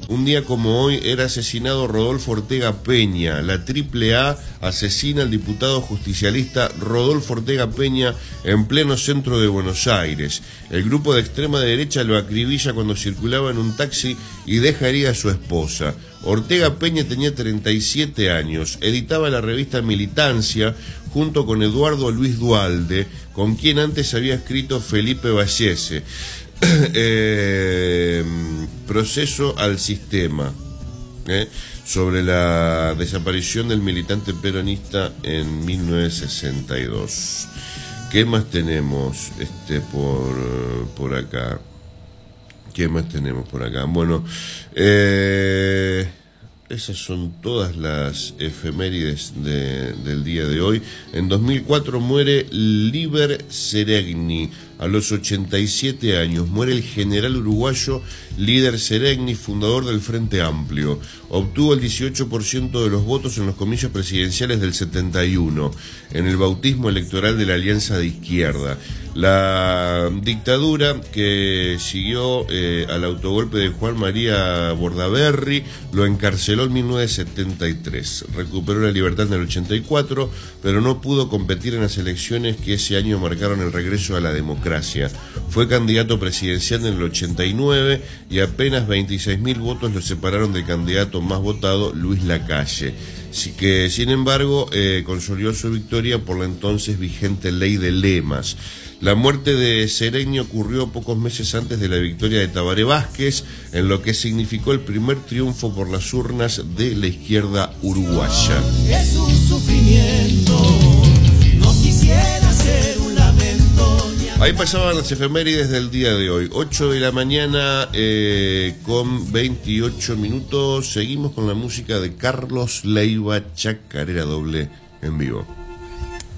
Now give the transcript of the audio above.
Un día como hoy era asesinado Rodolfo Ortega Peña. La AAA asesina al diputado justicialista Rodolfo Ortega Peña en pleno centro de Buenos Aires. El grupo de extrema derecha lo acribilla cuando circulaba en un taxi y deja herida a su esposa. Ortega Peña tenía 37 años, editaba la revista Militancia junto con Eduardo Luis Duhalde, con quien antes había escrito Felipe Vallese. Proceso al sistema, sobre la desaparición del militante peronista en 1962. ¿Qué más tenemos por acá? ¿Qué más tenemos por acá? Bueno, esas son todas las efemérides del día de hoy. En 2004 muere Líber Seregni, a los 87 años. Muere el general uruguayo Líber Seregni, fundador del Frente Amplio. Obtuvo el 18% de los votos en los comicios presidenciales del 71, en el bautismo electoral de la Alianza de Izquierda. La dictadura que siguió al autogolpe de Juan María Bordaberry lo encarceló en 1973. Recuperó la libertad en el 84, pero no pudo competir en las elecciones que ese año marcaron el regreso a la democracia. Fue candidato presidencial en el 89 y apenas 26.000 votos lo separaron del candidato más votado, Luis Lacalle. Así que, sin embargo, consolidó su victoria por la entonces vigente ley de lemas. La muerte de Seregni ocurrió pocos meses antes de la victoria de Tabaré Vázquez, en lo que significó el primer triunfo por las urnas de la izquierda uruguaya. Es un sufrimiento, no quisiera ser un lamento. Ahí pasaban las efemérides del día de hoy, 8 de la mañana con 28 minutos. Seguimos con la música de Carlos Leiva, Chacarera Doble en vivo.